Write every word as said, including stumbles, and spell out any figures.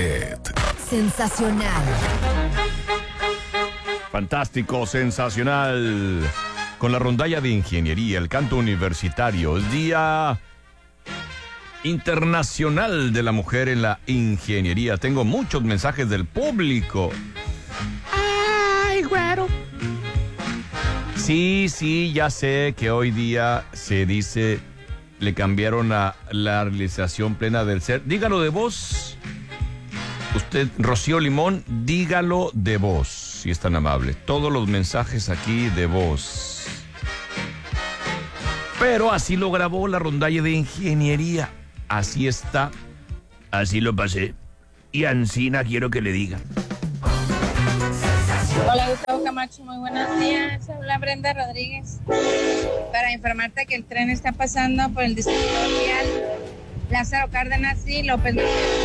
Usted. Sensacional. Fantástico, sensacional. Con la rondalla de ingeniería, el canto universitario, el Día Internacional de la Mujer en la Ingeniería. Tengo muchos mensajes del público. Ay, güero. Sí, sí, ya sé que hoy día se dice, le cambiaron a la realización plena del ser. Dígalo de voz. Usted, Rocío Limón, dígalo de voz, si es tan amable. Todos los mensajes aquí de voz. Pero así lo grabó la rondalla de ingeniería. Así está. Así lo pasé. Y Ancina quiero que le diga. Hola, Gustavo Camacho, muy buenos días. Habla Brenda Rodríguez. Para informarte que el tren está pasando por el distrito vial Lázaro Cárdenas y López Mateos.